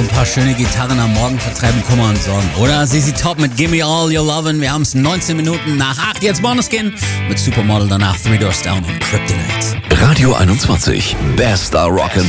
ein paar schöne Gitarren am Morgen vertreiben Kummer und Sorgen. Oder ZZ Top mit Gimme All Your Lovin'. Wir haben es 19 Minuten nach 8. Jetzt Måneskin mit Supermodel, danach Three Doors Down und Kryptonite. Radio 21, bester Rock'n'Roll.